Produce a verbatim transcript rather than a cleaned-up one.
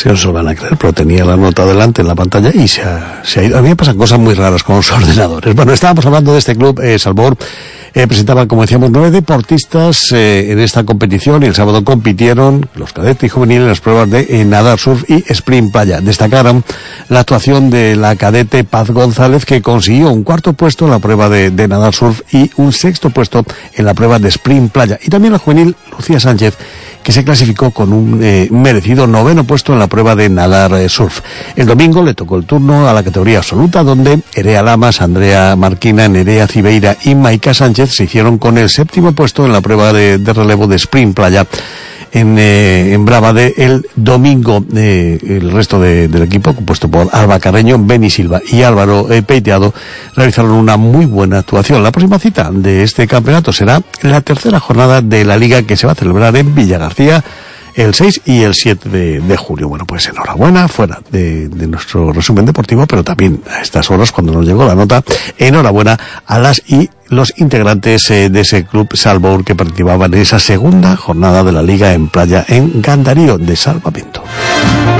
Se os lo van a creer, pero tenía la nota delante en la pantalla y se ha, se ha ido. A mí me pasan cosas muy raras con los ordenadores. Bueno, estábamos hablando de este club, eh, Salvor. Eh, presentaban, como decíamos, nueve deportistas eh, en esta competición, y el sábado compitieron los cadetes y juveniles en las pruebas de eh, nadar, surf y sprint playa. Destacaron la actuación de la cadete Paz González, que consiguió un cuarto puesto en la prueba de, de nadar surf y un sexto puesto en la prueba de sprint playa. Y también la juvenil Lucía Sánchez, que se clasificó con un eh, merecido noveno puesto en la prueba de nadar eh, surf. El domingo le tocó el turno a la categoría absoluta, donde Erea Lamas, Andrea Marquina, Nerea Cibeira y Maika Sánchez se hicieron con el séptimo puesto en la prueba de, de relevo de sprint playa en, eh, en Bravade el domingo. Eh, el resto de, del equipo, compuesto por Alba Carreño, Beni Silva y Álvaro eh, Peiteado, realizaron una muy buena actuación. La próxima cita de este campeonato será la tercera jornada de la liga, que se va a celebrar en Villagarcía el seis y el siete de, de julio. Bueno, pues enhorabuena, fuera de, de nuestro resumen deportivo, pero también a estas horas, cuando nos llegó la nota, enhorabuena a las y los integrantes eh, de ese club Salvor, que participaban en esa segunda jornada de la liga en playa en Gandarío de Salvamento.